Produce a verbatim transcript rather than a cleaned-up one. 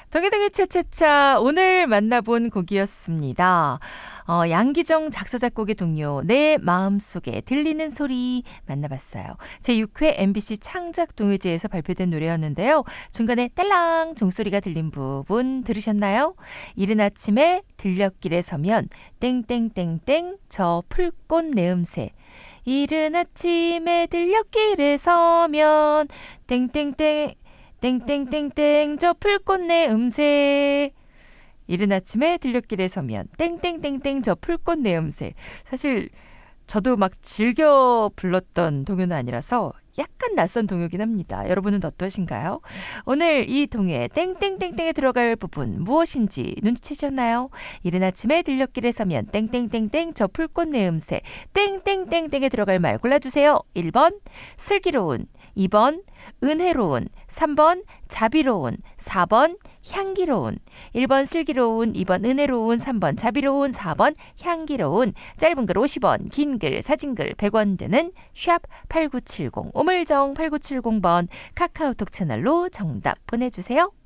동해동해 차차차 오늘 만나본 곡이었습니다. 어, 양기정 작사 작곡의 동요 내 마음속에 들리는 소리 만나봤어요. 제육 회 엠비씨 창작 동요제에서 발표된 노래였는데요. 중간에 딸랑 종소리가 들린 부분 들으셨나요? 이른 아침에 들녘길에 서면 땡땡땡땡 저 풀꽃 내음새. 이른 아침에 들녘길에 서면 땡땡땡 땡땡땡땡 저 풀꽃 내음새. 이른 아침에 들녘길에 서면 땡땡땡땡 저 풀꽃 내음새. 사실 저도 막 즐겨 불렀던 동요는 아니라서 약간 낯선 동요긴 합니다. 여러분은 어떠신가요? 오늘 이 동요에 땡땡땡땡에 들어갈 부분 무엇인지 눈치채셨나요? 이른 아침에 들녘길에 서면 땡땡땡땡 저 풀꽃 내음새. 땡땡땡땡에 들어갈 말 골라주세요. 일 번 슬기로운, 이 번 은혜로운, 삼 번 자비로운, 사 번 향기로운. 일 번 슬기로운, 이 번 은혜로운, 삼 번 자비로운, 사 번 향기로운. 짧은 글 오십 원, 긴 글, 사진글 백 원 드는 샵 팔구칠공, 우물정 팔구칠공 번 카카오톡 채널로 정답 보내주세요.